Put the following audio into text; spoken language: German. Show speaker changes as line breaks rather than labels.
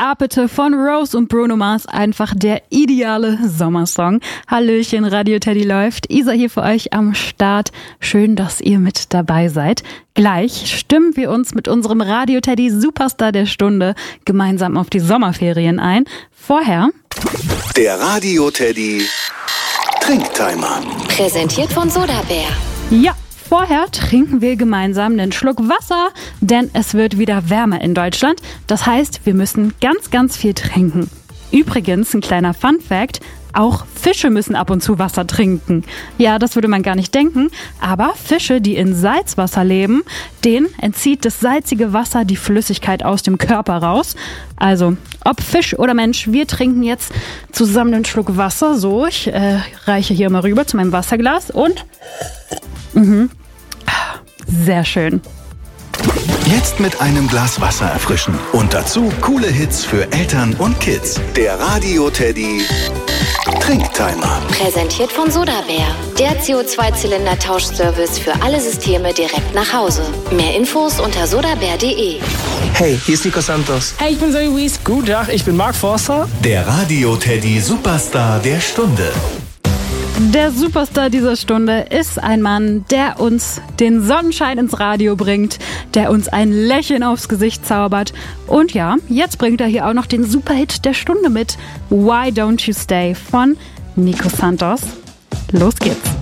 Apete von Rose und Bruno Mars, einfach der ideale Sommersong. Hallöchen, Radio Teddy läuft. Isa hier für euch am Start. Schön, dass ihr mit dabei seid. Gleich stimmen wir uns mit unserem Radio Teddy Superstar der Stunde gemeinsam auf die Sommerferien ein. Vorher
der Radio Teddy Trinktimer.
Präsentiert von Sodabär.
Ja. Vorher trinken wir gemeinsam einen Schluck Wasser, denn es wird wieder wärmer in Deutschland. Das heißt, wir müssen ganz, ganz viel trinken. Übrigens, ein kleiner Fun-Fact, auch Fische müssen ab und zu Wasser trinken. Ja, das würde man gar nicht denken, aber Fische, die in Salzwasser leben, denen entzieht das salzige Wasser die Flüssigkeit aus dem Körper raus. Also, ob Fisch oder Mensch, wir trinken jetzt zusammen einen Schluck Wasser. So, ich reiche hier mal rüber zu meinem Wasserglas und... Sehr schön.
Jetzt mit einem Glas Wasser erfrischen und dazu coole Hits für Eltern und Kids. Der Radio Teddy Trinktimer.
Präsentiert von Sodabär. Der CO2-Zylinder-Tauschservice für alle Systeme direkt nach Hause. Mehr Infos unter sodabär.de.
Hey, hier ist Nico Santos.
Hey, ich bin Zoe Wies.
Guten Tag, ich bin Mark Forster.
Der Radio Teddy Superstar der Stunde.
Der Superstar dieser Stunde ist ein Mann, der uns den Sonnenschein ins Radio bringt, der uns ein Lächeln aufs Gesicht zaubert. Und ja, jetzt bringt er hier auch noch den Superhit der Stunde mit. Why Don't You Stay von Nico Santos. Los geht's.